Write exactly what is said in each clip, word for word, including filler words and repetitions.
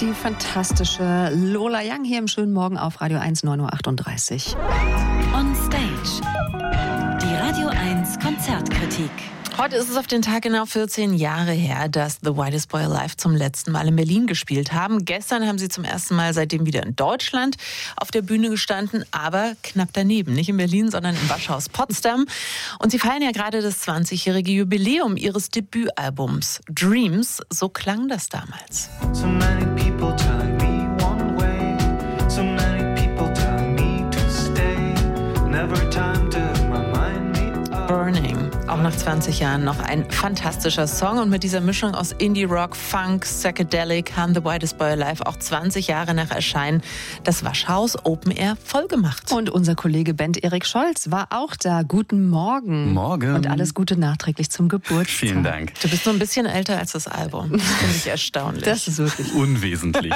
Die fantastische Lola Young hier im schönen Morgen auf Radio eins, neun Uhr achtunddreißig. On Stage. Die Radio eins Konzertkritik. Heute ist es auf den Tag genau vierzehn Jahre her, dass The Whitest Boy Alive zum letzten Mal in Berlin gespielt haben. Gestern haben sie zum ersten Mal seitdem wieder in Deutschland auf der Bühne gestanden, aber knapp daneben. Nicht in Berlin, sondern im Waschhaus Potsdam. Und sie feiern ja gerade das zwanzigjährige Jubiläum ihres Debütalbums Dreams. So klang das damals. So many people telling me one way, so many people telling me to stay, never time to my mind me up. Burning. Auch nach zwanzig Jahren noch ein fantastischer Song. Und mit dieser Mischung aus Indie-Rock, Funk, Psychedelic haben The Whitest Boy Alive auch zwanzig Jahre nach Erscheinen das Waschhaus Open Air vollgemacht. Und unser Kollege Bent Erik Scholz war auch da. Guten Morgen. Morgen. Und alles Gute nachträglich zum Geburtstag. Vielen Dank. Du bist nur ein bisschen älter als das Album. Das finde ich erstaunlich. Das ist wirklich Unwesentlich.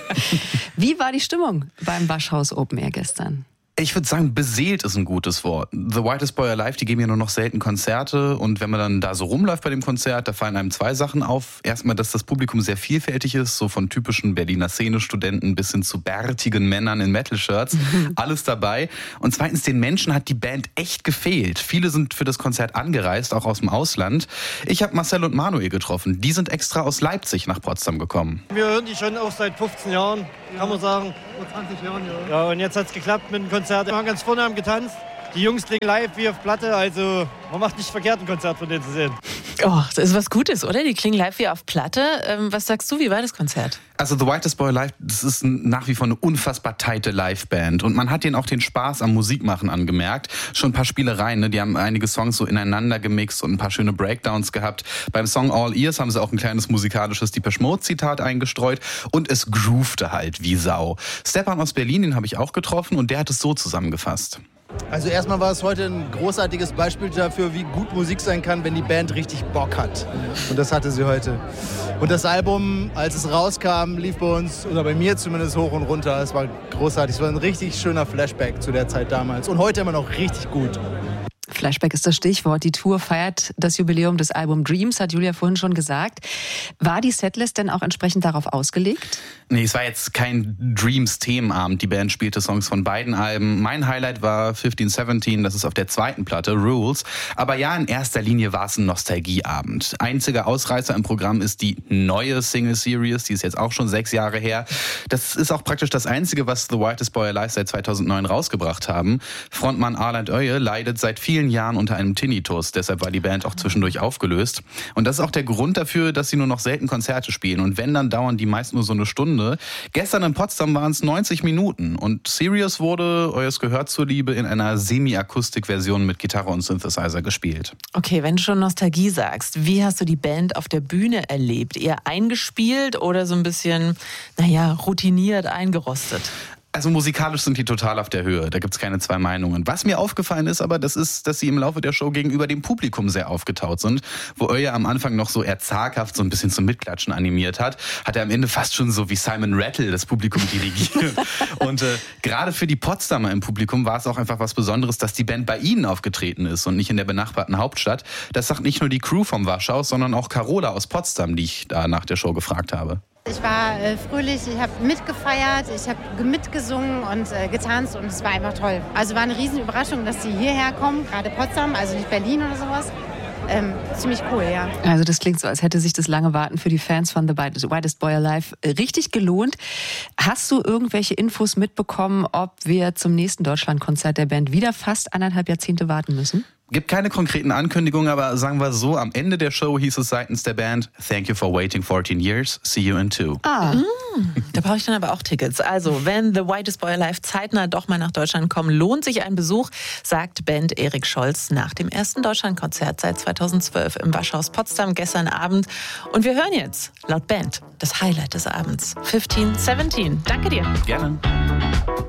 Wie war die Stimmung beim Waschhaus Open Air gestern? Ich würde sagen, beseelt ist ein gutes Wort. The Whitest Boy Alive, die geben ja nur noch selten Konzerte. Und wenn man dann da so rumläuft bei dem Konzert, da fallen einem zwei Sachen auf. Erstmal, dass das Publikum sehr vielfältig ist, so von typischen Berliner Szene-Studenten bis hin zu bärtigen Männern in Metal-Shirts. Mhm. Alles dabei. Und zweitens, den Menschen hat die Band echt gefehlt. Viele sind für das Konzert angereist, auch aus dem Ausland. Ich habe Marcel und Manuel getroffen. Die sind extra aus Leipzig nach Potsdam gekommen. Wir hören die schon auch seit fünfzehn Jahren, kann man sagen. Vor zwanzig Jahren, ja. Ja, und jetzt hat es geklappt mit dem Konzert. Wir waren ganz vorne, haben getanzt. Die Jungs klingen live wie auf Platte, also man macht nicht verkehrt, ein Konzert von denen zu sehen. Oh, das ist was Gutes, oder? Die klingen live wie auf Platte. Ähm, was sagst du, wie war das Konzert? Also The Whitest Boy Alive, das ist nach wie vor eine unfassbar tighte Liveband. Und man hat denen auch den Spaß am Musikmachen angemerkt. Schon ein paar Spielereien, ne? Die haben einige Songs so ineinander gemixt und ein paar schöne Breakdowns gehabt. Beim Song All Ears haben sie auch ein kleines musikalisches Depeche Mode Zitat eingestreut. Und es groovte halt wie Sau. Stefan aus Berlin, den habe ich auch getroffen und der hat es so zusammengefasst. Also erstmal war es heute ein großartiges Beispiel dafür, wie gut Musik sein kann, wenn die Band richtig Bock hat. Und das hatte sie heute. Und das Album, als es rauskam, lief bei uns, oder bei mir zumindest, hoch und runter. Es war großartig. Es war ein richtig schöner Flashback zu der Zeit damals. Und heute immer noch richtig gut. Flashback ist das Stichwort. Die Tour feiert das Jubiläum des Albums Dreams, hat Julia vorhin schon gesagt. War die Setlist denn auch entsprechend darauf ausgelegt? Nee, es war jetzt kein Dreams-Themenabend. Die Band spielte Songs von beiden Alben. Mein Highlight war fifteen seventeen, das ist auf der zweiten Platte, Rules. Aber ja, in erster Linie war es ein Nostalgieabend. Einziger Ausreißer im Programm ist die neue Single-Series, die ist jetzt auch schon sechs Jahre her. Das ist auch praktisch das Einzige, was The Whitest Boy Alive seit zweitausendneun rausgebracht haben. Frontmann Arland Öje leidet seit vielen Jahren unter einem Tinnitus, deshalb war die Band auch zwischendurch aufgelöst. Und das ist auch der Grund dafür, dass sie nur noch selten Konzerte spielen. Und wenn, dann dauern die meist nur so eine Stunde. Gestern in Potsdam waren es neunzig Minuten. Und Sirius wurde, euers Gehör zur Liebe, in einer Semi-Akustik-Version mit Gitarre und Synthesizer gespielt. Okay, wenn du schon Nostalgie sagst, wie hast du die Band auf der Bühne erlebt? Eher eingespielt oder so ein bisschen, naja, routiniert eingerostet? Also musikalisch sind die total auf der Höhe, da gibt's keine zwei Meinungen. Was mir aufgefallen ist aber, das ist, dass sie im Laufe der Show gegenüber dem Publikum sehr aufgetaut sind. Wo Öje am Anfang noch so eher zaghaft so ein bisschen zum Mitklatschen animiert hat, hat er am Ende fast schon so wie Simon Rattle das Publikum dirigiert. Und äh, gerade für die Potsdamer im Publikum war es auch einfach was Besonderes, dass die Band bei ihnen aufgetreten ist und nicht in der benachbarten Hauptstadt. Das sagt nicht nur die Crew vom Waschhaus, sondern auch Carola aus Potsdam, die ich da nach der Show gefragt habe. Ich war äh, fröhlich, ich habe mitgefeiert, ich habe mitgesungen und äh, getanzt und es war einfach toll. Also war eine riesen Überraschung, dass sie hierher kommen, gerade Potsdam, also nicht Berlin oder sowas. Ähm, ziemlich cool, ja. Also das klingt so, als hätte sich das lange Warten für die Fans von The Whitest Boy Alive richtig gelohnt. Hast du irgendwelche Infos mitbekommen, ob wir zum nächsten Deutschlandkonzert der Band wieder fast anderthalb Jahrzehnte warten müssen? Gibt keine konkreten Ankündigungen, aber sagen wir so, am Ende der Show hieß es seitens der Band: Thank you for waiting fourteen years, see you in two. Ah. Mm, da brauche ich dann aber auch Tickets. Also, wenn The Whitest Boy Alive zeitnah doch mal nach Deutschland kommen, lohnt sich ein Besuch, sagt Band Erik Scholz nach dem ersten Deutschlandkonzert seit zweitausendzwölf im Waschhaus Potsdam gestern Abend. Und wir hören jetzt, laut Band, das Highlight des Abends, fifteen seventeen. Danke dir. Gerne.